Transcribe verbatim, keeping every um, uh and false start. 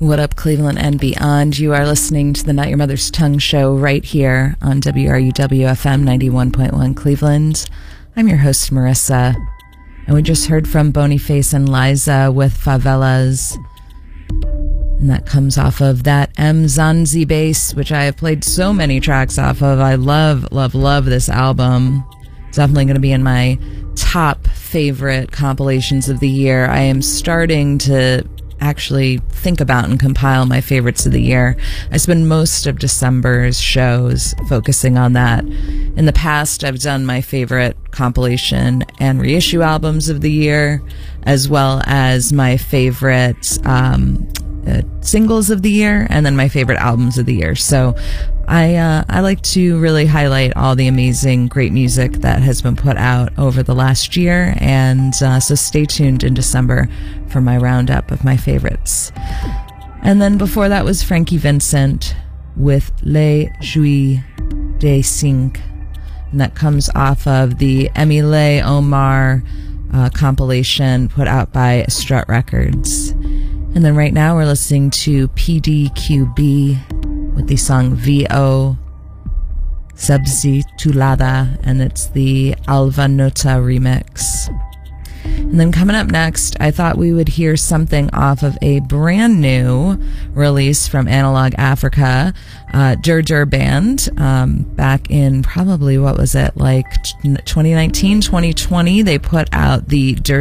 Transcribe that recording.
What up, Cleveland and beyond? You are listening to the Not Your Mother's Tongue show right here on W R U W F M ninety-one point one Cleveland. I'm your host, Marissa, and we just heard from Boniface and Liza with Favelas, and that comes off of that M. Zanzi bass, which I have played so many tracks off of. I love, love, love this album. It's definitely going to be in my top favorite compilations of the year. I am starting to actually think about and compile my favorites of the year. I spend most of December's shows focusing on that. In the past, I've done my favorite compilation and reissue albums of the year, as well as my favorite um, uh, singles of the year, and then my favorite albums of the year. So I uh, I like to really highlight all the amazing, great music that has been put out over the last year, and uh, so stay tuned in December for my roundup of my favorites. And then before that was Frankie Vincent with Les Joues des Cinq, and that comes off of the Emile Omar uh, compilation put out by Strut Records. And then right now we're listening to P D Q B with the song V O Subtitulada, and it's the Alva Nota remix. And then coming up next, I thought we would hear something off of a brand new release from Analog Africa, uh, Dur Dur Band, um, back in probably, what was it, like twenty nineteen, twenty twenty, they put out the Dur